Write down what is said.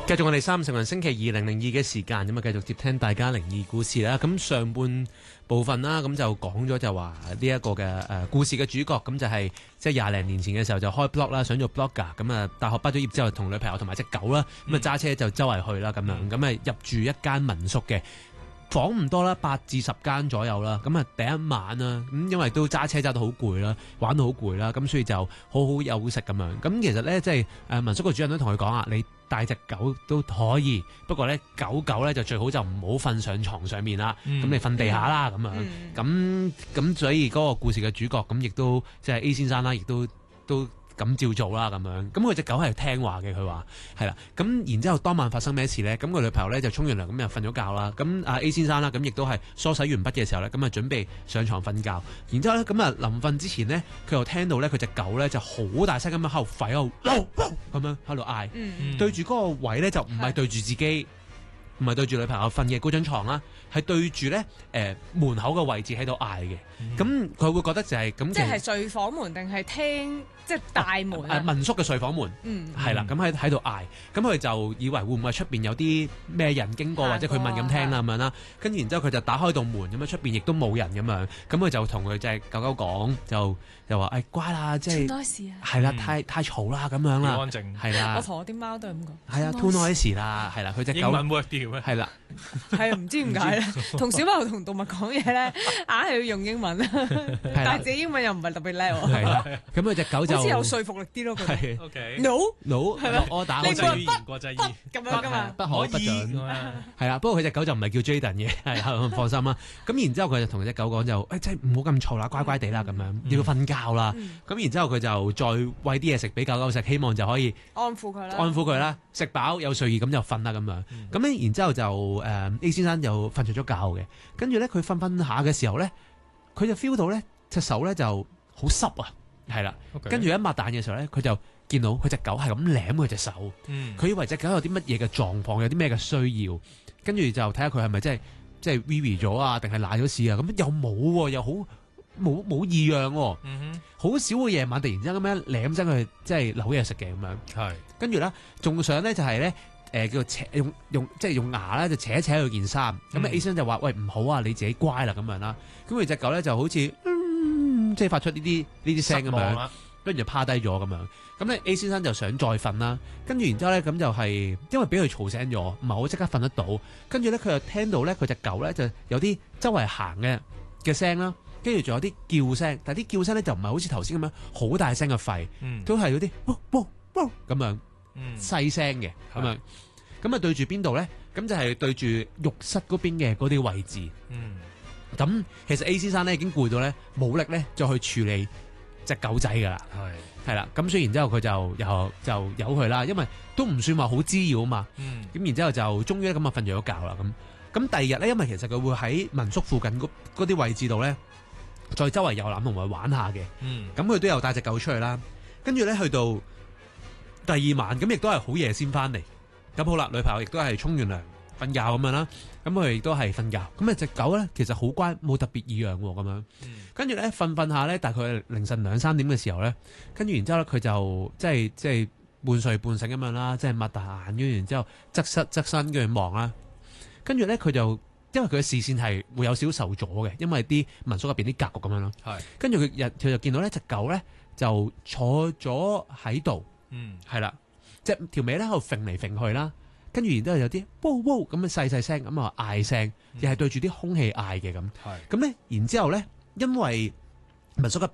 繼續我哋三十人星期2002嘅時間，咁啊繼續接聽大家靈異故事啦。咁上半部分啦，咁就講咗就話呢一個嘅故事嘅主角，咁就係即係20零年前嘅時候就開 blog 啦，想做 blogger。咁啊大學畢咗業之後，同女朋友同埋隻狗啦，咁啊揸車就周圍去啦，咁樣咁啊入住一間民宿嘅。房唔多啦，8至10間左右啦。咁啊第一晚啦，咁因為都揸車揸到好攰啦，玩到好攰啦，咁所以就好好休息咁樣。咁其實咧，即係民宿個主人都同佢講啊，你帶隻狗都可以，不過咧狗咧就最好就唔好瞓上床上面啦。咁你瞓地下啦咁樣。咁所以嗰個故事嘅主角咁亦都即係 A 先生啦，亦都咁照做啦咁樣，咁佢隻狗係聽話嘅，佢話係啦。咁然之後當晚發生咩事咧？咁佢女朋友咧就沖完涼咁就瞓咗覺啦。咁阿 A 先生啦，咁亦都係梳洗完畢嘅時候咧，咁啊準備上床瞓覺。然之後咧，咁啊臨瞓之前咧，佢又聽到咧佢隻狗咧就好大聲咁樣喺度吠，咁樣喺度嗌，對住嗰個位咧就唔係對住自己，唔係對住女朋友瞓嘅嗰張床啦，係對住咧門口嘅位置喺度嗌嘅。咁佢會覺得就係咁， 即係睡房門定係廳，即係大門民宿嘅睡房門，係啦，咁喺度嗌，咁佢就以為會唔會出邊有啲咩人經過，或者佢問咁聽啦咁樣啦。跟住然之後佢就打開道門，咁樣出邊亦都冇人咁樣，咁佢就同佢隻狗狗講，就話誒乖啦，即係 too noisy 啊， 係啦，太嘈啦咁樣啦， 安靜係啦。 我同我啲貓都係咁講， 係啊 too noisy 啦，係啦，佢隻狗英文 work 啲嘅咩？ 係啦， 係啊，唔知點解咧，同小朋友同動物講嘢咧，硬係要用英文，但係自己英文又唔係特別叻喎。 係啦，咁佢隻狗就好似有說服力啲咯，佢係 OK no 係咪我打你國際語言國際語言咁樣噶嘛， 不可不準係啦。不過佢隻狗就唔係叫 Jaden 嘅，係放心啦。咁然之後佢就同隻狗講就誒，即係唔好咁嘈啦，乖乖地啦咁樣，要瞓覺啦。咁然之後佢就再餵啲嘢食俾狗狗食，希望就可以安撫佢啦， 食飽有睡意咁就瞓啦咁樣。咁咧然之後就A 先生就瞓着咗覺嘅，跟住咧佢瞓下嘅時候咧，佢就 feel 到咧隻手咧就好濕啊，係啦。跟住一擘大嘅時候咧，佢就見到佢隻狗係咁舐佢隻手，佢以為隻狗有啲乜嘢嘅狀況，有啲咩嘅需要，跟住就睇下佢係咪即係 VV 咗啊，定係瀨咗屎啊？咁又冇喎，又好冇異樣喎，好少嘅夜晚突然之間咁樣舐真佢，即係扭嘢食嘅咁樣。 係跟住咧，仲想咧就係咧。叫扯用牙咧就扯一扯佢件衫，咁A 先生就話：喂唔好啊，你自己乖啦咁樣啦。咁佢隻狗咧就好似即係發出呢啲聲咁樣，跟住就趴低咗咁樣。咁咧 A 先生就想再瞓啦，跟住然之後咧咁就係因為俾佢嘈醒咗，唔係好即刻瞓得到。跟住咧佢又聽到咧佢隻狗咧就有啲周圍行嘅聲啦，跟住仲有啲叫聲，但係啲叫聲咧就唔係好似頭先咁樣好大聲嘅吠，都係嗰啲咁樣細聲嘅咁樣。咁啊對住邊度咧？咁就係對住浴室嗰邊嘅嗰啲位置。咁其實 A 先生咧已經攰到咧冇力咧再去處理隻狗仔噶啦。係啦。咁所以然之後佢就由佢啦，因為都唔算話好滋擾啊嘛。咁然之後就終於咁啊瞓咗覺啦。咁第二日咧，因為其實佢會喺民宿附近嗰啲位置度咧，再周圍遊覽同埋玩下嘅。咁佢都有帶隻狗出去啦。跟住咧去到第二晚，咁亦都係好夜先翻嚟。咁好啦，女朋友亦都係沖完涼瞓覺咁樣啦。咁佢亦都係瞓覺。咁啊隻狗咧其實好乖，冇特別異樣喎咁樣。跟住咧瞓下咧，大概凌晨2、3點嘅時候咧，跟住然之後咧佢就即係半睡半醒咁樣啦，即係擘大眼，跟住然之後側身跟住望啦。跟住咧佢就因為佢嘅視線係會有少少受阻嘅，因為啲民宿入邊啲格局咁樣咯。跟住佢就見到咧隻狗咧就坐咗喺度。係啦。即係條尾咧喺度揈嚟揈去啦，跟住然之後有啲汪汪咁嘅細聲咁啊嗌聲，又係對住啲空氣嗌嘅咁。咁咧，然之後咧，因為民宿入邊